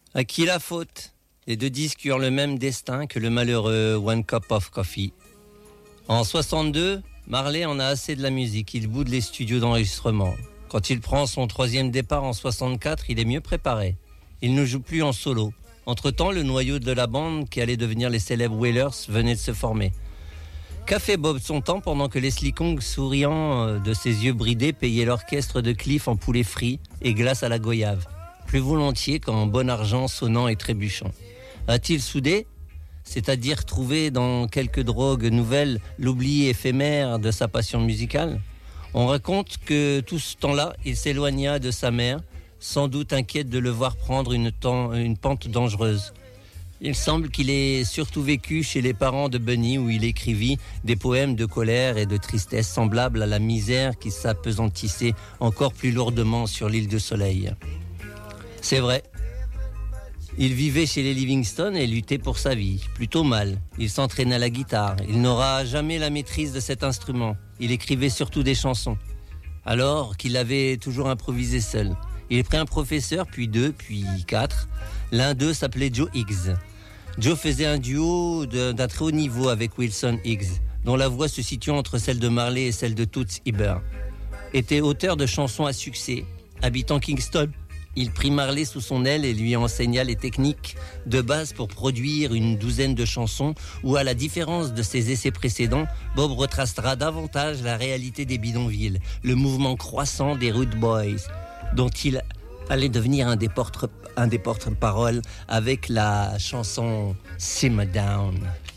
À qui la faute? Les deux disques eurent le même destin que le malheureux One Cup of Coffee. En 62, Marley en a assez de la musique. Il boude les studios d'enregistrement. Quand il prend son troisième départ en 64, il est mieux préparé. Il ne joue plus en solo. Entre-temps, le noyau de la bande, qui allait devenir les célèbres Wailers, venait de se former. Qu'a fait Bob son temps pendant que Leslie Kong, souriant de ses yeux bridés, payait l'orchestre de Cliff en poulet frit et glace à la goyave? Plus volontiers qu'en bon argent sonnant et trébuchant. A-t-il soudé, c'est-à-dire trouvé dans quelques drogues nouvelles l'oubli éphémère de sa passion musicale? On raconte que tout ce temps-là, il s'éloigna de sa mère, sans doute inquiète de le voir prendre une pente dangereuse. Il semble qu'il ait surtout vécu chez les parents de Bunny, où il écrivit des poèmes de colère et de tristesse semblables à la misère qui s'apesantissait encore plus lourdement sur l'île de Soleil. C'est vrai. Il vivait chez les Livingston et luttait pour sa vie, plutôt mal. Il s'entraînait à la guitare. Il n'aura jamais la maîtrise de cet instrument. Il écrivait surtout des chansons, alors qu'il avait toujours improvisé seul. Il prit un professeur, puis deux, puis quatre. L'un d'eux s'appelait Joe Higgs. Joe faisait un duo d'un très haut niveau avec Wilson Higgs, dont la voix se situe entre celle de Marley et celle de Toots Hibbert. Était auteur de chansons à succès. Habitant Kingston, il prit Marley sous son aile et lui enseigna les techniques de base pour produire une douzaine de chansons où, à la différence de ses essais précédents, Bob retracera davantage la réalité des bidonvilles, le mouvement croissant des Rude Boys, dont il allait devenir un des porte-paroles avec la chanson Simmer Down.